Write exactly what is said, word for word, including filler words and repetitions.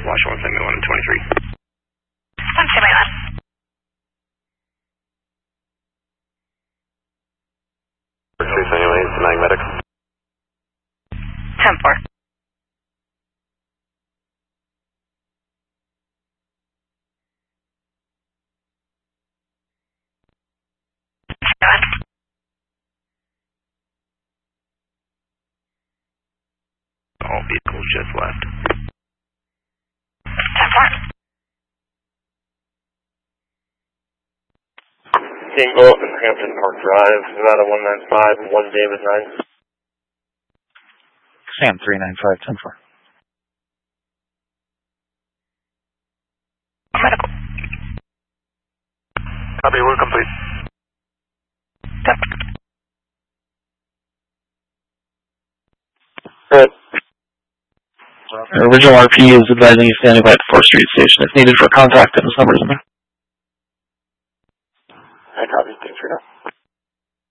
Washington, send me one twenty-three. One semi one. Three sending lanes to Magnetic. ten four. All vehicles just left. ten four. Tango in Hampton Park Drive, Nevada one nine five, one David nine. Sam three nine five, ten four. Medical. Copy, we're complete. ten four. Good. Original R P is advising you standing by at fourth Street Station if needed for contact, and his numbers in there. I copy. Thanks for now.